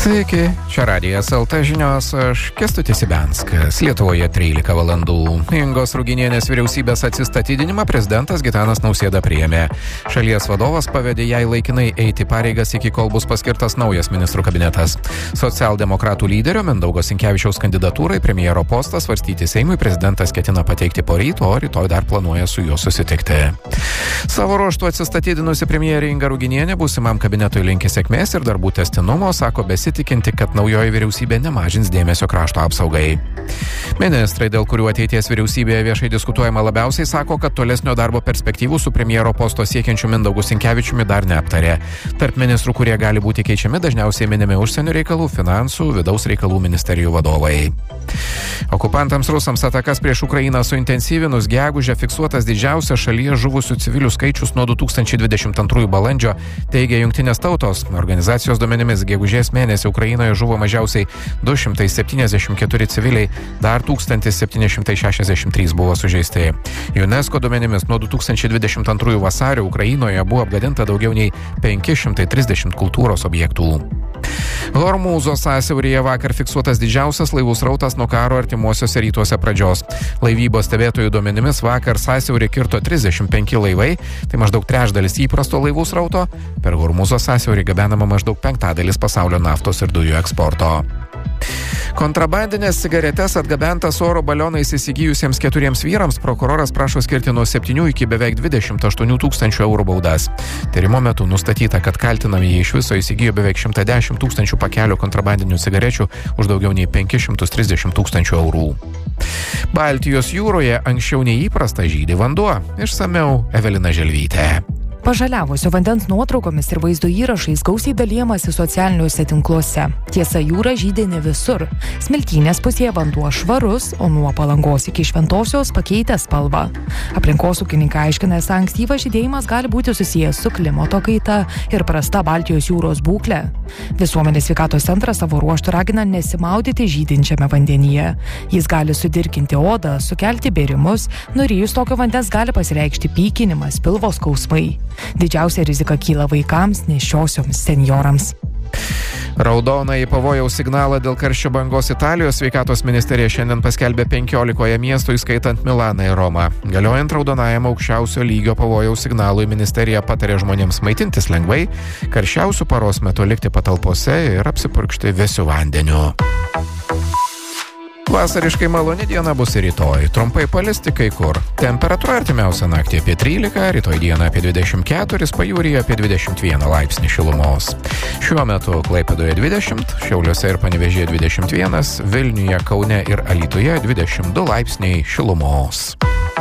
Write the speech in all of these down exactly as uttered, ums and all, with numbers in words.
Sveiki, čia Radijas L T žinios, aš Kęstutis Ibianskas. Lietuvoje trylika valandų. Ingos Ruginienės vyriausybės atsistatydinimą prezidentas Gitanas Nausėda priėmė. Šalies vadovas pavedė jai laikinai eiti pareigas, iki kol bus paskirtas naujas ministrų kabinetas. Socialdemokratų lyderio Mindaugo Sinkevičiaus kandidatūrai premjero postą svarstyti Seimui prezidentas ketina pateikti poryt, o rytoj dar planuoja su juo susitikti. Savo ruožtu atsistatydinusi premjerė Inga Ruginienė būsimam kabinetui linki sėkmės ir darbų tęstinumo, sako besitikinti, kad naujoji vyriausybė nemažins dėmesio krašto apsaugai. Ministrai, dėl kurių ateities vyriausybėje viešai diskutuojama labiausiai, sako, kad tolesnio darbo perspektyvų su premjero posto siekiančiu Mindaugu Sinkevičiumi dar neaptarė. Tarp ministrų, kurie gali būti keičiami, dažniausiai minimi užsienio reikalų, finansų, vidaus reikalų ministerijų vadovai. Okupantams rusams atakas prieš Ukrainą suintensyvinus gegužę fiksuotas didžiausias šalyje žuvusių civilių skaičius nuo du tūkstančiai dvidešimt antrųjų balandžio, teigia Jungtinės tautos. Organizacijos duomenimis gegužės mėnesį Ukrainoje žuvo mažiausiai du šimtai septyniasdešimt keturi civiliai, dar tūkstantis septyni šimtai šešiasdešimt trys buvo sužeisti. UNESCO duomenimis nuo du tūkstančiai dvidešimt antrųjų vasario Ukrainoje buvo apgadinta daugiau nei penki šimtai trisdešimt kultūros objektų. Hormūzo sąsiauryje vakar fiksuotas didžiausias laivų srautas nuo karo artimuosiuose rytuose pradžios. Laivybos stebėtojų duomenimis vakar sąsiaurį kirto trisdešimt penki laivai, tai maždaug trečdalis įprasto laivų srauto. Per Hormūzo sąsiaurį gabenama maždaug penktadalis pasaulio naftos ir dujų eksporto. Kontrabandinės cigaretes atgabentas oro balionais įsigijusiems keturiems vyrams prokuroras prašo skirti nuo septynių iki beveik dvidešimt aštuonių tūkstančių eurų baudas. Tyrimo metu nustatyta, kad kaltinamieji iš viso įsigijo beveik šimtą dešimt tūkstančių pakelių kontrabandinių cigarečių už daugiau nei penkis šimtus trisdešimt tūkstančių eurų. Baltijos jūroje anksčiau nei įprasta žydi vanduo. Išsamiau Evelina Želvytė. Pažaliavusio vandens nuotraukomis ir vaizdo įrašais gausiai dalijamasi socialiniuose tinkluose. Tiesa, jūra žydi ne visur. Smiltynės pusėje vanduo švarus, o nuo Palangos iki Šventosios pakeitęs spalvą. Aplinkosaugininkai aiškina, esą ankstyvas žydėjimas gali būti susijęs su klimato kaita ir prasta Baltijos jūros būklė. Visuomenės sveikatos centras savo ruožtu ragina nesimaudyti žydinčiame vandenyje. Jis gali sudirginti odą, sukelti bėrimus, nurijus tokio vandens gali pasireikšti pykinimas, pilvo skausmai. Didžiausia rizika kyla vaikams, nėščiosioms, senjorams. Raudoną į pavojaus signalą dėl karščio bangos Italijos sveikatos ministerija šiandien paskelbė penkiolikoje miestų, įskaitant Milaną ir Romą. Galiojant raudonajam aukščiausio lygio pavojaus signalui, ministerija patarė žmonėms maitintis lengvai, karščiausių paros metu likti patalpose ir apsipurkšti vėsiu vandeniu. Vasariškai maloni diena bus ir rytoj. Trumpai palisti kai kur. Temperatūra artimiausią naktį apie trylika, rytoj dieną apie dvidešimt keturi, pajūryje apie dvidešimt vieną laipsnį šilumos. Šiuo metu Klaipėdoje dvidešimt, Šiauliuose ir Panevėžyje dvidešimt vienas, Vilniuje, Kaune ir Alytuje dvidešimt du laipsniai šilumos.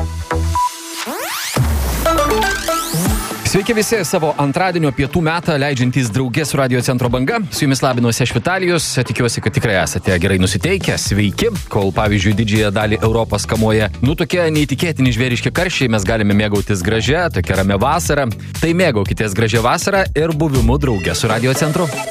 Sveiki visi, savo antradienio pietų metą leidžiantys drauge su Radio Centro banga. Su jumis labinuosi aš Vitalijus, tikiuosi, kad tikrai esate gerai nusiteikę, sveiki, kol pavyzdžiui didžiąją dalį Europos kamuoja nu tokie neįtikėtini žvėriški karščiai, mes galime mėgautis gražia, tokia ramia vasara. Tai mėgaukitės gražia vasara ir buvimu drauge su Radio Centru.